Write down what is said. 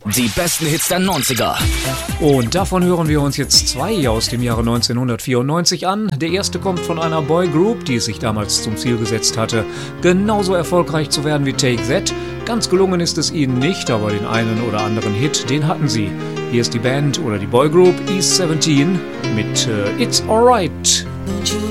Die besten Hits der 90er. Und davon hören wir uns jetzt 2 aus dem Jahre 1994 an. Der erste kommt von einer Boygroup, die es sich damals zum Ziel gesetzt hatte, genauso erfolgreich zu werden wie Take That. Ganz gelungen ist es ihnen nicht, aber den einen oder anderen Hit, den hatten sie. Hier ist die Band oder die Boygroup East 17 mit It's Alright. Don't you